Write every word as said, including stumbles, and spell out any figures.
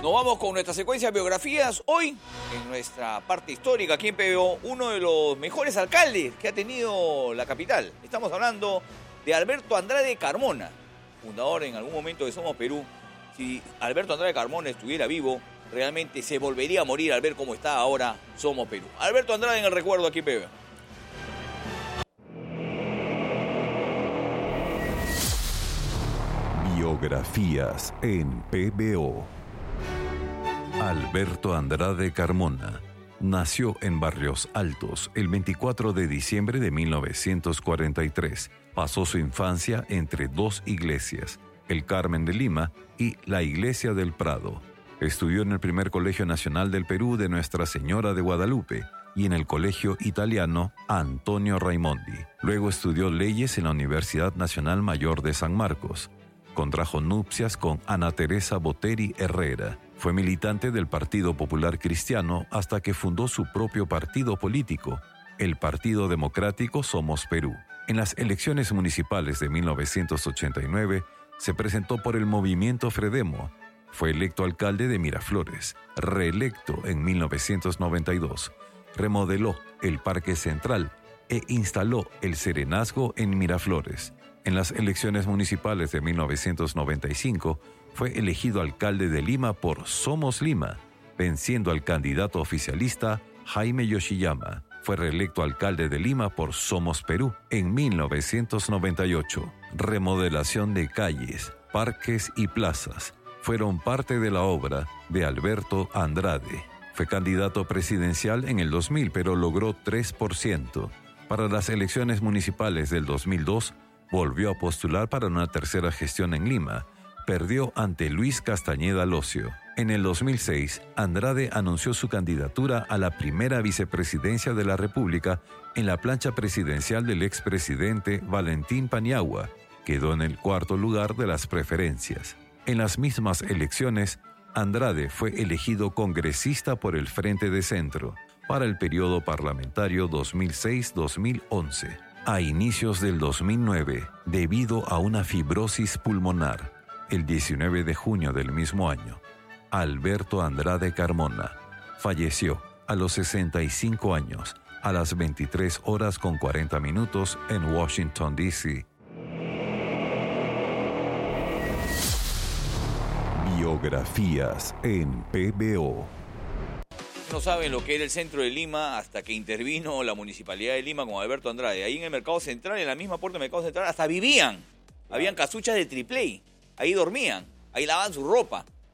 Nos vamos con nuestra secuencia de biografías. Hoy, en nuestra parte histórica, aquí en P B O, uno de los mejores alcaldes que ha tenido la capital. Estamos hablando de Alberto Andrade Carmona, fundador en algún momento de Somos Perú. Si Alberto Andrade Carmona estuviera vivo, realmente se volvería a morir al ver cómo está ahora Somos Perú. Alberto Andrade en el recuerdo aquí en P B O. Biografías en P B O. Alberto Andrade Carmona nació en Barrios Altos el veinticuatro de diciembre de mil novecientos cuarenta y tres. Pasó su infancia entre dos iglesias, el Carmen de Lima y la Iglesia del Prado. Estudió en el primer Colegio Nacional del Perú de Nuestra Señora de Guadalupe y en el Colegio Italiano Antonio Raimondi. Luego estudió leyes en la Universidad Nacional Mayor de San Marcos. Contrajo nupcias con Ana Teresa Boteri Herrera. Fue militante del Partido Popular Cristiano hasta que fundó su propio partido político, el Partido Democrático Somos Perú. En las elecciones municipales de mil novecientos ochenta y nueve se presentó por el movimiento Fredemo. Fue electo alcalde de Miraflores, reelecto en mil novecientos noventa y dos. Remodeló el Parque Central e instaló el Serenazgo en Miraflores. En las elecciones municipales de mil novecientos noventa y cinco fue elegido alcalde de Lima por Somos Lima, venciendo al candidato oficialista Jaime Yoshiyama. Fue reelecto alcalde de Lima por Somos Perú en mil novecientos noventa y ocho. Remodelación de calles, parques y plazas fueron parte de la obra de Alberto Andrade. Fue candidato presidencial en el dos mil, pero logró tres por ciento. Para las elecciones municipales del dos mil dos, volvió a postular para una tercera gestión en Lima. Perdió ante Luis Castañeda Locio. En el dos mil seis, Andrade anunció su candidatura a la primera vicepresidencia de la República en la plancha presidencial del expresidente Valentín Paniagua. Quedó en el cuarto lugar de las preferencias. En las mismas elecciones, Andrade fue elegido congresista por el Frente de Centro para el periodo parlamentario dos mil seis a dos mil once. A inicios del dos mil nueve, debido a una fibrosis pulmonar, el diecinueve de junio del mismo año, Alberto Andrade Carmona falleció a los sesenta y cinco años, a las veintitrés horas con cuarenta minutos en Washington, D C Biografías en P B O. No saben lo que era el centro de Lima hasta que intervino la Municipalidad de Lima con Alberto Andrade. Ahí en el Mercado Central, en la misma puerta del Mercado Central, hasta vivían. Habían casuchas de triple A. Ahí dormían, ahí lavaban su ropa.